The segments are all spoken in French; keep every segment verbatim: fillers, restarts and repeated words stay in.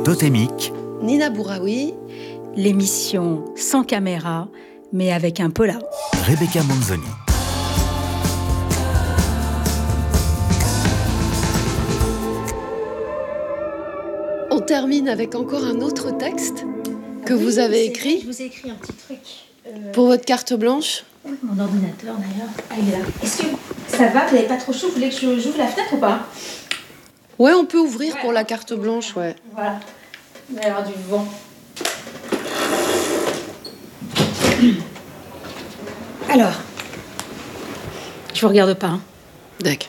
Totémique. Nina Bouraoui. L'émission sans caméra, mais avec un pola. Rebecca Manzoni. On termine avec encore un autre texte que oui, vous avez écrit. Je vous ai écrit un petit truc. Euh... Pour votre carte blanche. Oui, mon ordinateur d'ailleurs. Ah, il est là. Est-ce que ça va? Vous n'avez pas trop chaud? Vous voulez que je, j'ouvre la fenêtre ou pas? Ouais, on peut ouvrir ouais. Pour la carte blanche, ouais. Voilà. Il va y avoir du vent. Alors, je vous regarde pas. Hein. D'accord.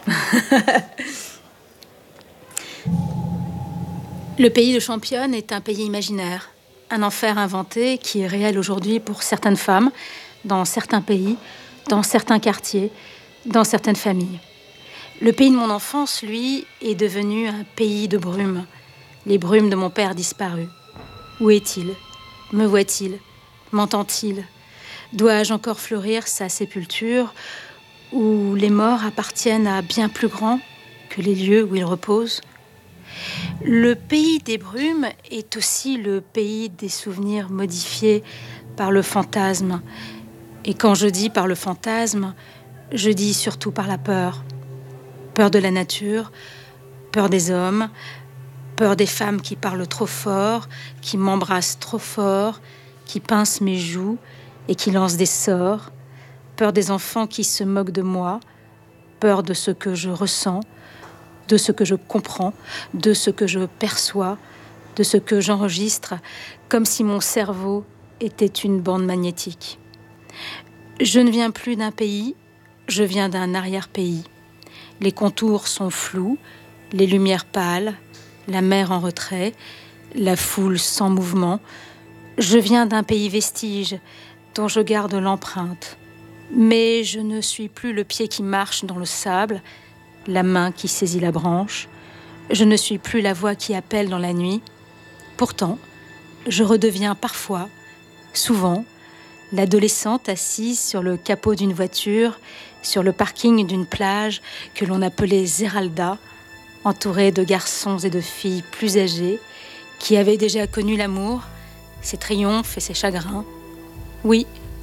Le pays de championne est un pays imaginaire, un enfer inventé qui est réel aujourd'hui pour certaines femmes, dans certains pays, dans certains quartiers, dans certaines familles. Le pays de mon enfance, lui, est devenu un pays de brumes. Les brumes de mon père disparu. Où est-il? Me voit-il? M'entend-il? Dois-je encore fleurir sa sépulture où les morts appartiennent à bien plus grand que les lieux où ils reposent? Le pays des brumes est aussi le pays des souvenirs modifiés par le fantasme. Et quand je dis par le fantasme, je dis surtout par la peur. Peur de la nature, peur des hommes, peur des femmes qui parlent trop fort, qui m'embrassent trop fort, qui pincent mes joues et qui lancent des sorts, peur des enfants qui se moquent de moi, peur de ce que je ressens, de ce que je comprends, de ce que je perçois, de ce que j'enregistre, comme si mon cerveau était une bande magnétique. Je ne viens plus d'un pays, je viens d'un arrière-pays. Les contours sont flous, les lumières pâles, la mer en retrait, la foule sans mouvement. Je viens d'un pays vestige dont je garde l'empreinte. Mais je ne suis plus le pied qui marche dans le sable, la main qui saisit la branche. Je ne suis plus la voix qui appelle dans la nuit. Pourtant, je redeviens parfois, souvent, l'adolescente assise sur le capot d'une voiture, sur le parking d'une plage que l'on appelait Zeralda, entourée de garçons et de filles plus âgés qui avaient déjà connu l'amour, ses triomphes et ses chagrins. Oui,